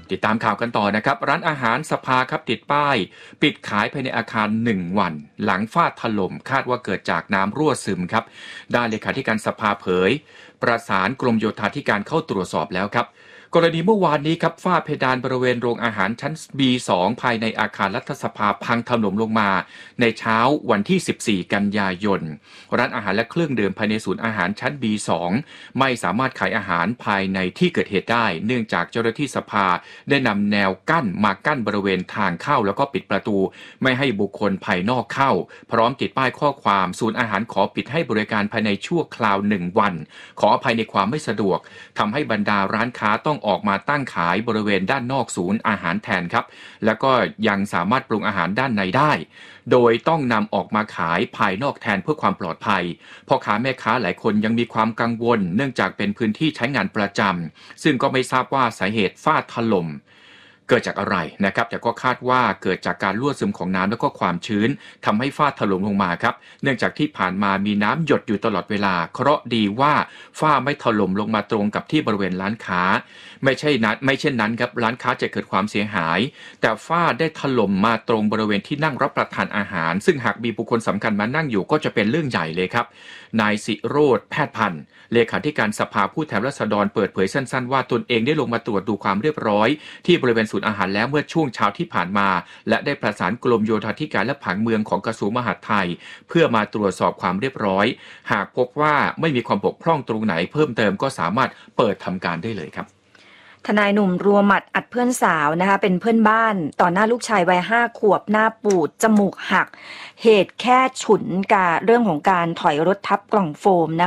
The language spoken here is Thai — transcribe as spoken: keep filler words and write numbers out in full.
ติดตามข่าวกันต่อนะครับร้านอาหารสภาครับติดป้ายปิดขายภายในอาคารหนึ่งวันหลังฝ้าถล่มคาดว่าเกิดจากน้ำรั่วซึมครับด้านเลขาธิการสภาเผยประสานกรมโยธาธิการเข้าตรวจสอบแล้วครับกรณีเมื่อวานนี้ครับฝ้าเพดานบริเวณโรงอาหารชั้น บี สอง ภายในอาคารรัฐสภาพังถล่มลงมาในเช้าวันที่สิบสี่กันยายนร้านอาหารและเครื่องดื่มภายในศูนย์อาหารชั้น บี สอง ไม่สามารถขายอาหารภายในที่เกิดเหตุได้เนื่องจากเจ้าหน้าที่สภาได้นำแนวกั้นมากั้นบริเวณทางเข้าแล้วก็ปิดประตูไม่ให้บุคคลภายนอกเข้าพร้อมติดป้ายข้อความศูนย์อาหารขอปิดให้บริการภายในชั่วคราวหนึ่งวันขออภัยในความไม่สะดวกทำให้บรรดาร้านค้าต้องออกมาตั้งขายบริเวณด้านนอกศูนย์อาหารแทนครับแล้วก็ยังสามารถปรุงอาหารด้านในได้โดยต้องนำออกมาขายภายนอกแทนเพื่อความปลอดภัยพ่อค้าแม่ค้าหลายคนยังมีความกังวลเนื่องจากเป็นพื้นที่ใช้งานประจำซึ่งก็ไม่ทราบว่าสาเหตุฝ้าถล่มเกิดจากอะไรนะครับแต่ก็คาดว่าเกิดจากการรั่วซึมของน้ำแล้วก็ความชื้นทำให้ฝ้าถล่มลงมาครับเนื่องจากที่ผ่านมามีน้ำหยดอยู่ตลอดเวลาเคราะห์ดีว่าฝ้าไม่ถล่มลงมาตรงกับที่บริเวณร้านค้าไม่ใช่นั้นไม่เช่นนั้นครับร้านค้าจะเกิดความเสียหายแต่ฝ้าได้ถล่มมาตรงบริเวณที่นั่งรับประทานอาหารซึ่งหากมีบุคคลสำคัญมานั่งอยู่ก็จะเป็นเรื่องใหญ่เลยครับนายศิโรจน์แพทย์พันธ์เลขาธิการสภาผู้แทนราษฎรเปิดเผยสั้นๆว่าตนเองได้ลงมาตรวจดูความเรียบร้อยที่บริเวณศูนย์อาหารแล้วเมื่อช่วงเช้าที่ผ่านมาและได้ประสานกรมโยธาธิการและผังเมืองของกระทรวงมหาดไทยเพื่อมาตรวจสอบความเรียบร้อยหากพบว่าไม่มีความบกพร่องตรงไหนเพิ่มเติมก็สามารถเปิดทำการได้เลยครับทนายหนุ่มรัวหมัดอัดเพื่อนสาวนะคะเป็นเพื่อนบ้านต่อหน้าลูกชายวัยห้าขวบหน้าปูดจมูกหักเหตุแค่ฉุนกับเรื่องของการถอยรถทับกล่องโฟมนะ